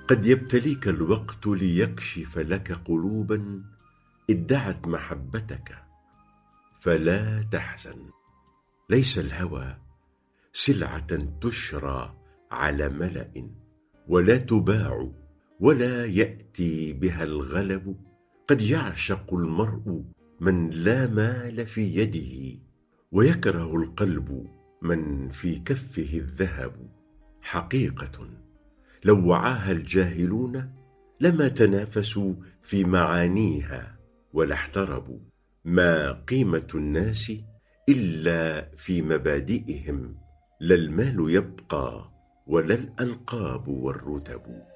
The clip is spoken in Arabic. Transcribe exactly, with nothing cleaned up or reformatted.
قد يبتليك الوقت ليكشف لك قلوبا ادعت محبتك، فلا تحزن. ليس الهوى سلعة تشرى على ملأ، ولا تباع ولا يأتي بها الغلب. قد يعشق المرء من لا مال في يده، ويكره القلب من في كفه الذهب. حقيقة لو وعاها الجاهلون لما تنافسوا في معانيها ولا احتربوا. ما قيمة الناس إلا في مبادئهم، لا المال يبقى ولا الألقاب والرتب.